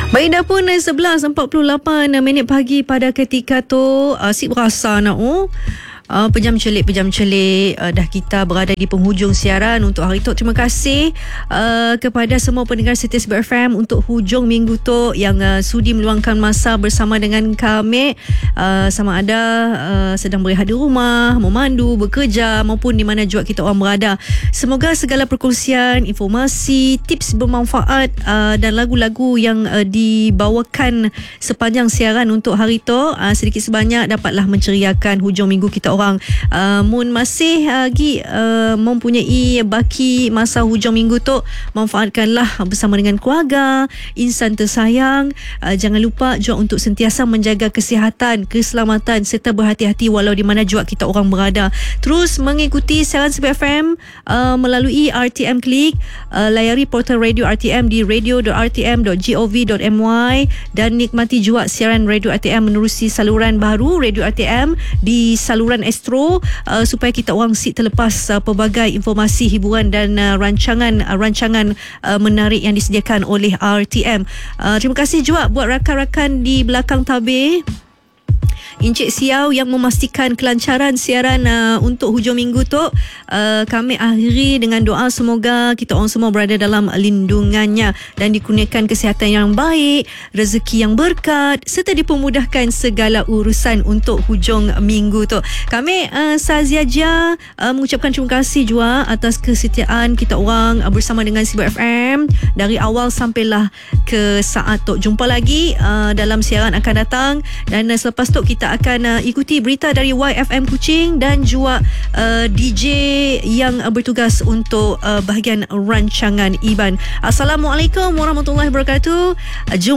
Baik, dah pun 11.48 pagi pada ketika tu. Asyik berasa nak pejam celik dah kita berada di penghujung siaran untuk hari tu. Terima kasih kepada semua pendengar setia Sibar FM untuk hujung minggu tu yang sudi meluangkan masa bersama dengan kami, sama ada sedang berehat di rumah, memandu, bekerja maupun di mana juga kita orang berada. Semoga segala perkongsian, informasi, tips bermanfaat dan lagu-lagu yang dibawakan sepanjang siaran untuk hari tu sedikit sebanyak dapatlah menceriakan hujung minggu kita orang. Mun masih lagi mempunyai baki masa hujung minggu tu, manfaatkanlah bersama dengan keluarga, insan tersayang. Jangan lupa juga untuk sentiasa menjaga kesihatan, keselamatan serta berhati-hati walau di mana juga kita orang berada. Terus mengikuti siaran Sibar FM melalui RTM Klik, layari portal radio RTM di radio.rtm.gov.my dan nikmati juga siaran radio RTM menerusi saluran baru radio RTM di saluran Astro, supaya kita orang terlepas pelbagai informasi hiburan dan rancangan menarik yang disediakan oleh RTM. Terima kasih juga buat rakan-rakan di belakang tabir, Encik Siau yang memastikan kelancaran siaran untuk hujung minggu tu. Kami akhiri dengan doa semoga kita orang semua berada dalam lindungannya dan dikurniakan kesihatan yang baik, rezeki yang berkat serta dipermudahkan segala urusan untuk hujung minggu tu. Kami Saziaja mengucapkan terima kasih juga atas kesetiaan kita orang bersama dengan Sibar FM dari awal sampailah ke saat tu. Jumpa lagi dalam siaran akan datang, dan selepas tu kita akan ikuti berita dari YFM Kuching dan juga DJ yang bertugas untuk bahagian rancangan IBAN. Assalamualaikum warahmatullahi wabarakatuh. Jumpa